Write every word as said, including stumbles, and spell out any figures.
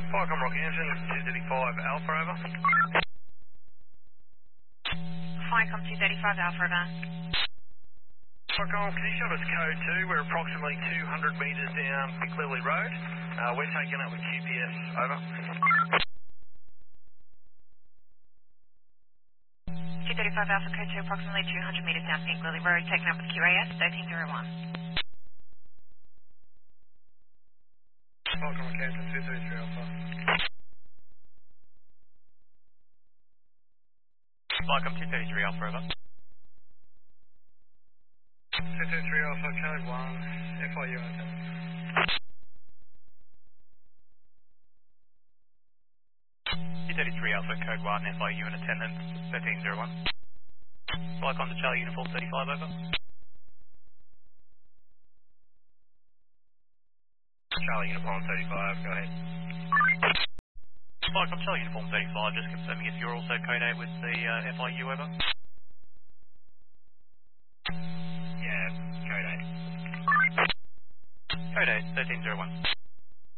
Welcome, Rockhampton, two thirty-five Alpha, over. Flycom two thirty-five Alpha, over. Welcome, can you show us code two? We're approximately two hundred metres down Big Lily Road. Uh, we're taking up with Q P S, over. two thirty-five Alpha, code two, approximately two hundred metres down Pink Lily Road, taken up with Q A S thirteen oh one. Welcome, Rockhampton, two thirty-three Alpha. Welcome, two thirty-three Alpha, over. two thirty-three Alpha, code one, F I U in attendance. two thirty-three Alpha, code one, F I U in attendance, thirteen oh one. Welcome to Charlie Uniform thirty-five, over. Charlie Uniform thirty-five, go ahead. Welcome Charlie Uniform thirty-five, just confirming if you're also code eight with the uh, F I U, over. Yeah, code eight. Code eight, thirteen oh one.